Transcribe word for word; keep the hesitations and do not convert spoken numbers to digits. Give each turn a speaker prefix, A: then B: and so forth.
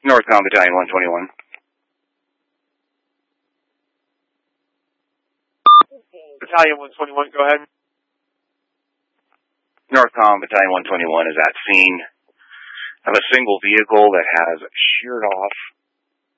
A: Northcom Battalion one twenty-one.
B: Battalion one twenty-one, go ahead.
A: Northcom Battalion one twenty-one is at scene of a single vehicle that has sheared off